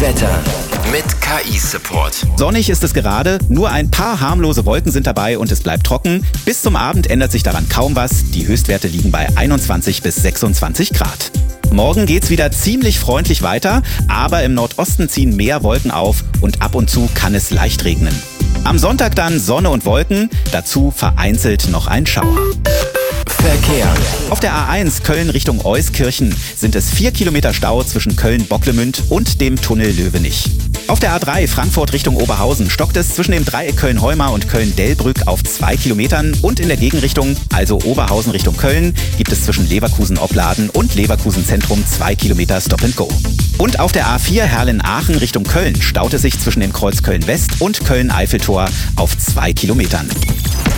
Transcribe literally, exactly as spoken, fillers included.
Wetter mit K I-Support. Sonnig ist es gerade, nur ein paar harmlose Wolken sind dabei und es bleibt trocken. Bis zum Abend ändert sich daran kaum was. Die Höchstwerte liegen bei einundzwanzig bis sechsundzwanzig Grad. Morgen geht's wieder ziemlich freundlich weiter, aber im Nordosten ziehen mehr Wolken auf und ab und zu kann es leicht regnen. Am Sonntag dann Sonne und Wolken, dazu vereinzelt noch ein Schauer. Verkehr. Auf der A eins Köln Richtung Euskirchen sind es vier Kilometer Stau zwischen Köln-Bocklemünd und dem Tunnel Löwenich. Auf der A drei Frankfurt Richtung Oberhausen stockt es zwischen dem Dreieck Köln-Heumar und Köln-Delbrück auf zwei Kilometern und in der Gegenrichtung, also Oberhausen Richtung Köln, gibt es zwischen Leverkusen-Opladen und Leverkusen-Zentrum zwei Kilometer Stop and Go. Und auf der A vier Herrlen-Aachen Richtung Köln staut es sich zwischen dem Kreuz Köln-West und Köln-Eiffeltor auf zwei Kilometern.